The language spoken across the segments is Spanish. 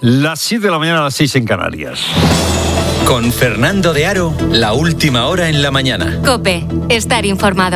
Las 7 de la mañana, a las 6 en Canarias. Con Fernando de Aro, la última hora en la mañana. COPE, estar informado.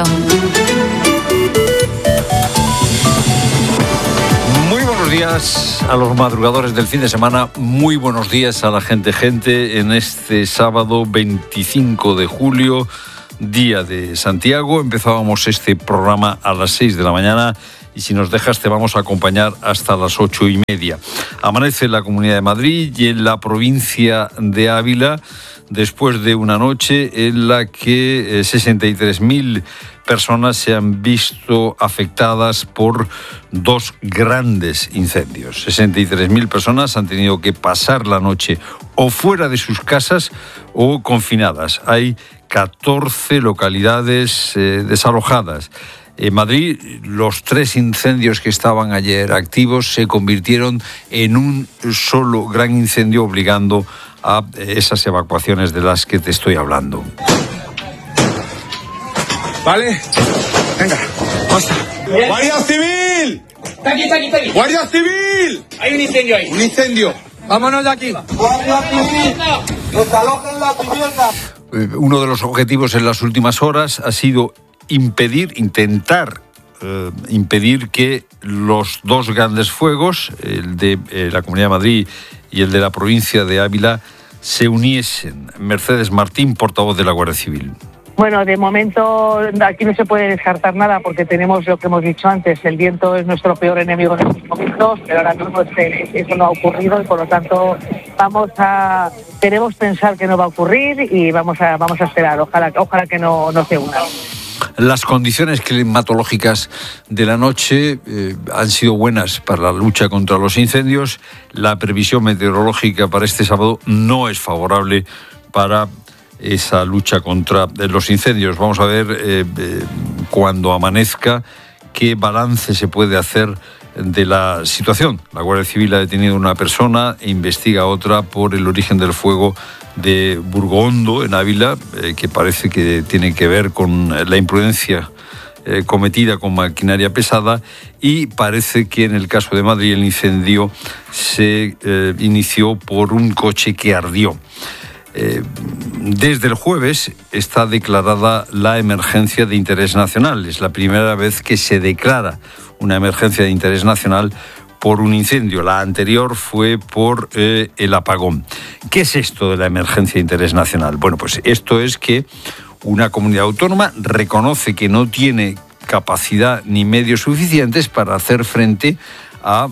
Muy buenos días a los madrugadores del fin de semana. Muy buenos días a la gente en este sábado 25 de julio, día de Santiago. Empezábamos este programa a las 6 de la mañana. Y si nos dejas te vamos a acompañar hasta las 8:30. Amanece en la Comunidad de Madrid y en la provincia de Ávila después de una noche en la que 63.000 personas se han visto afectadas por dos grandes incendios. 63.000 personas han tenido que pasar la noche o fuera de sus casas o confinadas. Hay 14 localidades desalojadas. En Madrid, los 3 incendios que estaban ayer activos se convirtieron en un solo gran incendio, obligando a esas evacuaciones de las que te estoy hablando. Vale, venga, basta. ¡Guardia Civil! Está aquí. ¡Guardia Civil! Hay un incendio ahí. Un incendio. Vámonos de aquí. ¡Guardia Civil! ¡Desalojen la vivienda! Uno de los objetivos en las últimas horas ha sido intentar impedir que los dos grandes fuegos, el de la Comunidad de Madrid y el de la provincia de Ávila, se uniesen. Mercedes Martín, portavoz de la Guardia Civil. Bueno, de momento aquí no se puede descartar nada porque tenemos lo que hemos dicho antes, el viento es nuestro peor enemigo en estos momentos, pero ahora mismo eso no ha ocurrido y por lo tanto queremos pensar que no va a ocurrir y vamos a esperar, ojalá que no se una. Las condiciones climatológicas de la noche han sido buenas para la lucha contra los incendios. La previsión meteorológica para este sábado no es favorable para esa lucha contra los incendios. Vamos a ver cuando amanezca qué balance se puede hacer de la situación. La Guardia Civil ha detenido a una persona e investiga a otra por el origen del fuego de Burgondo, en Ávila, que parece que tiene que ver con la imprudencia cometida con maquinaria pesada, y parece que en el caso de Madrid el incendio se inició por un coche que ardió. Desde el jueves está declarada la emergencia de interés nacional. Es la primera vez que se declara una emergencia de interés nacional por un incendio. La anterior fue por el apagón. ¿Qué es esto de la emergencia de interés nacional? Bueno, pues esto es que una comunidad autónoma reconoce que no tiene capacidad ni medios suficientes para hacer frente a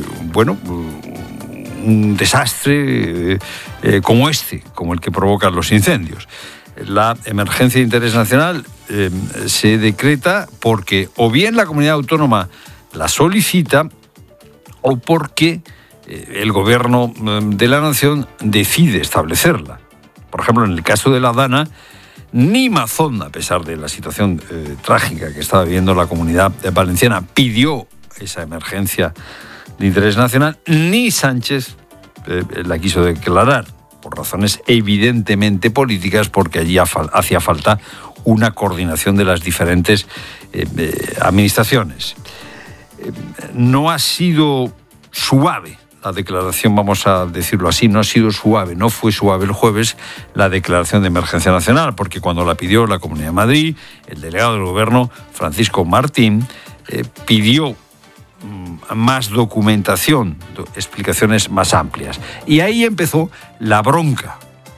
un desastre como el que provocan los incendios. La emergencia de interés nacional se decreta porque o bien la comunidad autónoma la solicita o porque el gobierno de la nación decide establecerla. Por ejemplo, en el caso de la Dana, ni Mazón, a pesar de la situación trágica que estaba viviendo la comunidad valenciana, pidió esa emergencia de interés nacional, ni Sánchez la quiso declarar, por razones evidentemente políticas, porque allí hacía falta una coordinación de las diferentes administraciones. No ha sido suave la declaración, vamos a decirlo así, no fue suave el jueves la declaración de emergencia nacional, porque cuando la pidió la Comunidad de Madrid, el delegado del Gobierno, Francisco Martín, pidió más documentación, explicaciones más amplias. Y ahí empezó la bronca.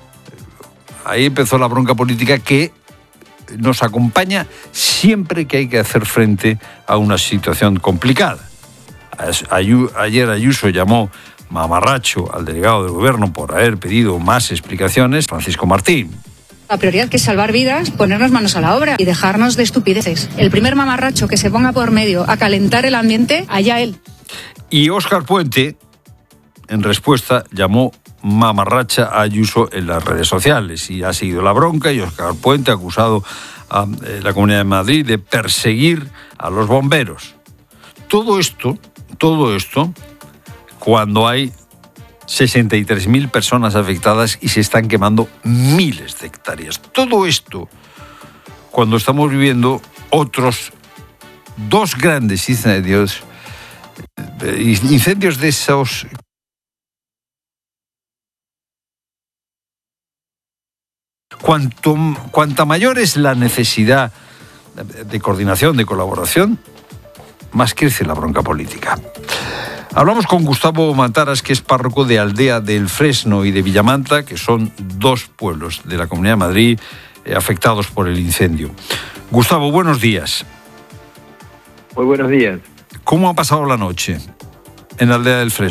Política que nos acompaña siempre que hay que hacer frente a una situación complicada. Ayer Ayuso llamó mamarracho al delegado del Gobierno por haber pedido más explicaciones, Francisco Martín. La prioridad que es salvar vidas, ponernos manos a la obra y dejarnos de estupideces. El primer mamarracho que se ponga por medio a calentar el ambiente, allá él. Y Óscar Puente, en respuesta, llamó mamarracha a Ayuso en las redes sociales. Y ha seguido la bronca y Óscar Puente ha acusado a la Comunidad de Madrid de perseguir a los bomberos. Todo esto, cuando hay 63.000 personas afectadas y se están quemando miles de hectáreas. Todo esto cuando estamos viviendo otros 2 grandes incendios de esos Cuanta mayor es la necesidad de coordinación, de colaboración, más crece la bronca política. Hablamos con Gustavo Mataras, que es párroco de Aldea del Fresno y de Villamanta, que son dos pueblos de la Comunidad de Madrid afectados por el incendio. Gustavo, buenos días. Muy buenos días. ¿Cómo ha pasado la noche en Aldea del Fresno?